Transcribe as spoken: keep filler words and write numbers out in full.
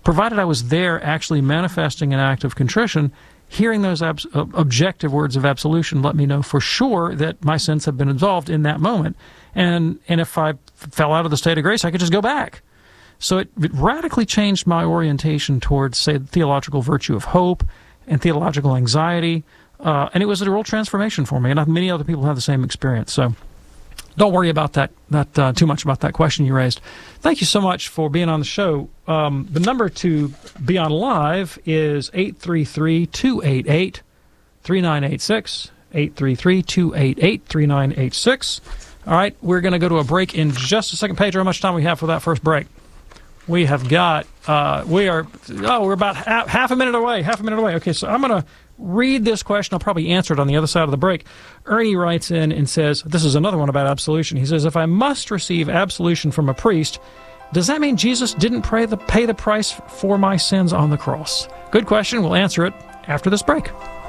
provided I was there actually manifesting an act of contrition, hearing those abs- objective words of absolution let me know for sure that my sins have been absolved in that moment. And and if I fell out of the state of grace, I could just go back. So it, it radically changed my orientation towards, say, the theological virtue of hope and theological anxiety. Uh, and it was a real transformation for me. And many other people have the same experience. So don't worry about that, that uh, too much about that question you raised. Thank you so much for being on the show. Um, the number to be on live is eight three three, two eight eight, three nine eight six, eight three three, two eight eight, three nine eight six. All right, we're going to go to a break in just a second. Pedro, how much time we have for that first break? We have got, uh, we are, oh, we're about half, half a minute away, half a minute away. Okay, so I'm going to read this question. I'll probably answer it on the other side of the break. Ernie writes in and says, this is another one about absolution. He says, if I must receive absolution from a priest, does that mean Jesus didn't pay the, pay the price for my sins on the cross? Good question. We'll answer it after this break.